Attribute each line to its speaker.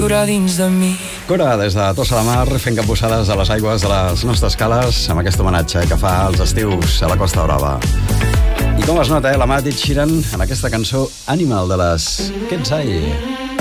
Speaker 1: viure dins de mi.
Speaker 2: Cora, des de Tossa de Mar, fent capbussades a les aigües de les nostres cales amb aquest homenatge que fa als estius a la Costa Brava. I com es nota, la mà d'Ed Sheeran en aquesta cançó Animal de les Cat's Eye.